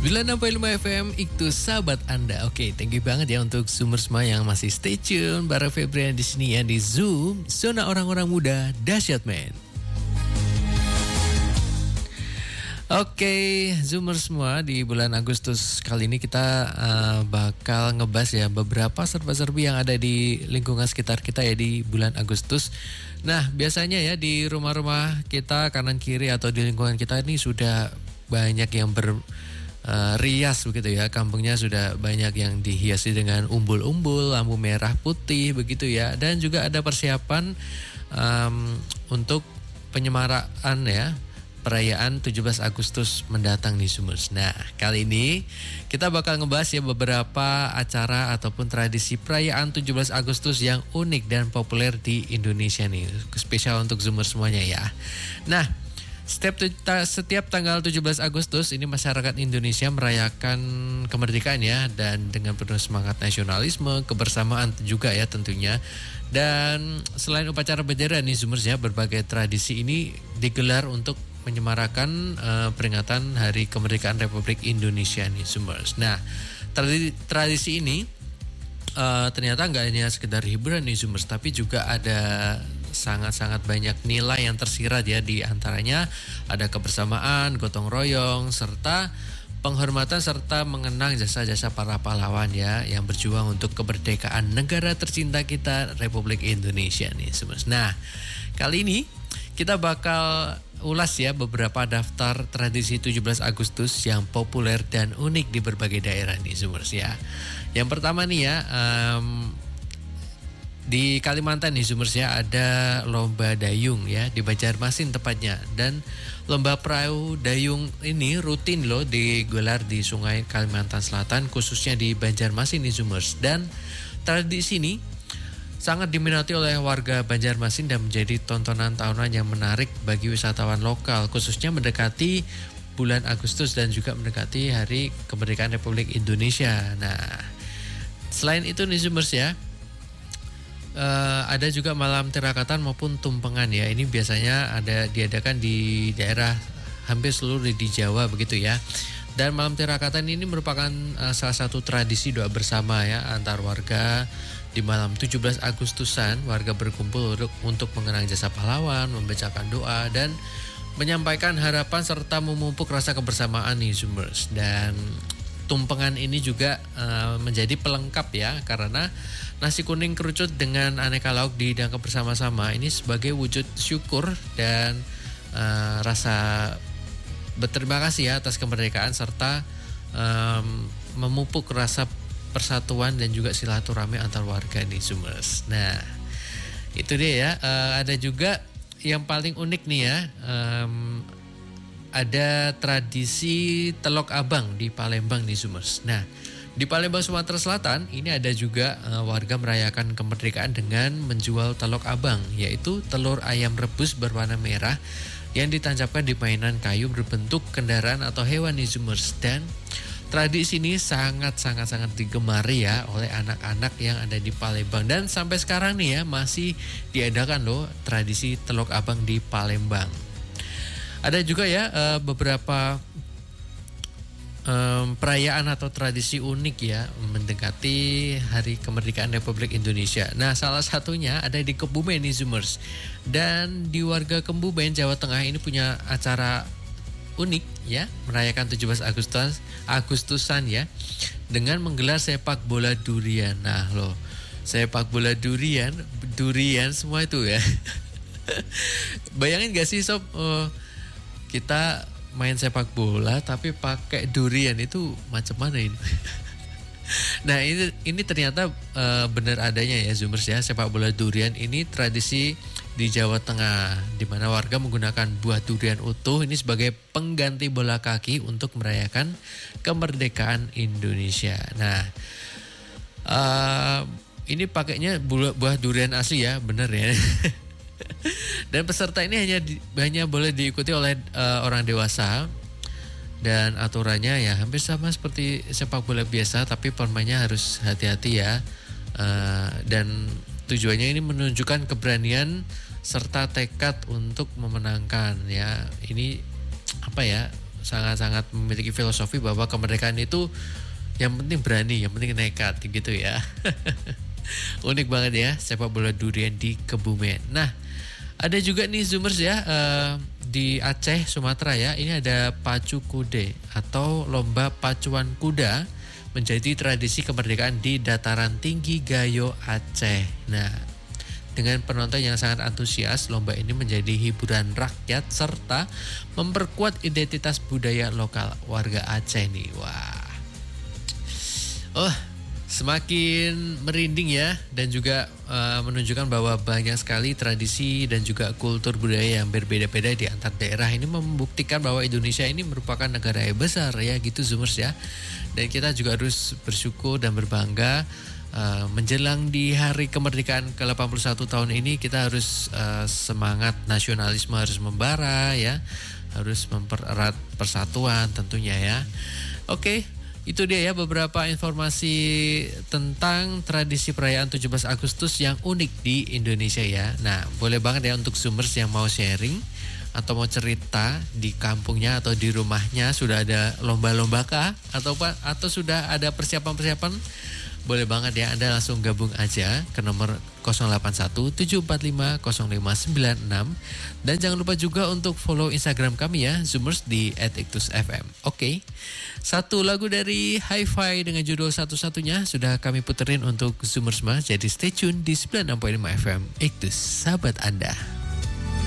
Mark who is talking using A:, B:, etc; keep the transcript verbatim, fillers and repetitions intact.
A: sembilan enam koma lima F M itu sahabat Anda. Oke, thank you banget ya untuk Zoomers semua yang masih stay tune bareng Febrian di sini ya di Zoom Zona Orang-Orang Muda Dahsyat Men. Oke, Zoomers semua, di bulan Agustus kali ini kita uh, bakal ngebahas ya beberapa serba-serbi yang ada di lingkungan sekitar kita ya di bulan Agustus. Nah, biasanya ya di rumah-rumah kita kanan kiri atau di lingkungan kita ini sudah banyak yang ber Uh, rias begitu ya, kampungnya sudah banyak yang dihiasi dengan umbul-umbul, lampu merah putih begitu ya, dan juga ada persiapan um, untuk penyemaran ya perayaan tujuh belas Agustus mendatang nih Zoomers. Nah, kali ini kita bakal ngebahas ya beberapa acara ataupun tradisi perayaan tujuh belas Agustus yang unik dan populer di Indonesia nih, spesial untuk Zoomers semuanya ya. Nah, Setiap, setiap tanggal tujuh belas Agustus ini masyarakat Indonesia merayakan kemerdekaan ya, dan dengan penuh semangat nasionalisme, kebersamaan juga ya tentunya. Dan selain upacara bendera nih Zoomers ya, berbagai tradisi ini digelar untuk menyemarakan uh, peringatan Hari Kemerdekaan Republik Indonesia nih Zoomers. Nah, tradisi, tradisi ini uh, ternyata nggak hanya sekedar hiburan nih Zoomers, tapi juga ada sangat-sangat banyak nilai yang tersirat ya, di antaranya ada kebersamaan, gotong royong, serta penghormatan serta mengenang jasa-jasa para pahlawan ya yang berjuang untuk kemerdekaan negara tercinta kita Republik Indonesia nih Zoomers. Nah, kali ini kita bakal ulas ya beberapa daftar tradisi tujuh belas Agustus yang populer dan unik di berbagai daerah nih Zoomers ya. Yang pertama nih ya, um, di Kalimantan nih Zoomers ya, ada lomba dayung ya di Banjarmasin tepatnya, dan lomba perahu dayung ini rutin loh digelar di Sungai Kalimantan Selatan, khususnya di Banjarmasin nih Zoomers. Dan tradisi ini sangat diminati oleh warga Banjarmasin dan menjadi tontonan tahunan yang menarik bagi wisatawan lokal, khususnya mendekati bulan Agustus dan juga mendekati Hari Kemerdekaan Republik Indonesia. Nah, selain itu nih Zoomers ya, Uh, ada juga malam tirakatan maupun tumpengan ya. Ini biasanya ada diadakan di daerah hampir seluruh di Jawa begitu ya. Dan malam tirakatan ini merupakan uh, salah satu tradisi doa bersama ya antar warga. Di malam tujuh belas Agustusan warga berkumpul untuk, untuk mengenang jasa pahlawan, membacakan doa dan menyampaikan harapan serta memupuk rasa kebersamaan nih Zoomers. Dan tumpengan ini juga uh, menjadi pelengkap ya, karena nasi kuning kerucut dengan aneka lauk dihidangkan bersama-sama ini sebagai wujud syukur dan uh, rasa berterima kasih ya atas kemerdekaan, serta um, memupuk rasa persatuan dan juga silaturahmi antar warga nih Zoomers. Nah, itu dia ya. Uh, ada juga yang paling unik nih ya, um, ada tradisi Telok Abang di Palembang nih Zoomers. Nah, di Palembang Sumatera Selatan ini ada juga uh, warga merayakan kemerdekaan dengan menjual telok abang, yaitu telur ayam rebus berwarna merah yang ditancapkan di mainan kayu berbentuk kendaraan atau hewan nih Zoomers. Dan tradisi ini sangat-sangat-sangat digemari ya oleh anak-anak yang ada di Palembang, dan sampai sekarang nih ya masih diadakan loh tradisi telok abang di Palembang. Ada juga ya uh, beberapa um, perayaan atau tradisi unik ya mendekati Hari Kemerdekaan Republik Indonesia. Nah, salah satunya ada di Kebumen nih Zoomers. Dan di warga Kebumen Jawa Tengah ini punya acara unik ya, merayakan tujuh belas Agustus Agustusan ya, dengan menggelar sepak bola durian. Nah loh, sepak bola durian, durian semua itu ya. Bayangin gak sih sob, uh, kita main sepak bola tapi pakai durian, itu macam mana ini? Nah ini ini ternyata uh, benar adanya ya Zoomers ya, sepak bola durian ini tradisi di Jawa Tengah, di mana warga menggunakan buah durian utuh ini sebagai pengganti bola kaki untuk merayakan kemerdekaan Indonesia. Nah uh, ini pakainya buah, buah durian asli ya, benar ya. Dan peserta ini hanya di, hanya boleh diikuti oleh uh, orang dewasa, dan aturannya ya hampir sama seperti sepak bola biasa, tapi permainnya harus hati-hati ya. Uh, dan tujuannya ini menunjukkan keberanian serta tekad untuk memenangkan ya. Ini apa ya, sangat-sangat memiliki filosofi bahwa kemerdekaan itu yang penting berani, yang penting nekat gitu ya. Unik banget ya sepak bola durian di Kebumen. Nah, ada juga nih Zoomers ya uh, di Aceh, Sumatera ya. Ini ada pacu kude atau lomba pacuan kuda menjadi tradisi kemerdekaan di dataran tinggi Gayo, Aceh. Nah, dengan penonton yang sangat antusias, lomba ini menjadi hiburan rakyat serta memperkuat identitas budaya lokal warga Aceh nih. Wah. Oh, semakin merinding ya, dan juga uh, menunjukkan bahwa banyak sekali tradisi dan juga kultur budaya yang berbeda-beda di antar daerah. Ini membuktikan bahwa Indonesia ini merupakan negara yang besar ya gitu Zoomers ya. Dan kita juga harus bersyukur dan berbangga uh, menjelang di hari kemerdekaan ke delapan puluh satu tahun ini. Kita harus uh, semangat nasionalisme harus membara ya, harus mempererat persatuan tentunya ya. Oke. Itu dia ya beberapa informasi tentang tradisi perayaan tujuh belas Agustus yang unik di Indonesia ya. Nah, boleh banget ya untuk Zoomers yang mau sharing atau mau cerita di kampungnya atau di rumahnya sudah ada lomba-lomba kah atau atau sudah ada persiapan-persiapan. Boleh banget ya, Anda langsung gabung aja ke nomor nol delapan satu tujuh empat lima nol lima sembilan enam. Dan jangan lupa juga untuk follow Instagram kami ya, Zoomers di at iktus f m. Oke, satu lagu dari Hi-Fi dengan judul satu-satunya sudah kami puterin untuk Zoomers mah. Jadi stay tune di sembilan enam koma lima F M Iktus, sahabat Anda.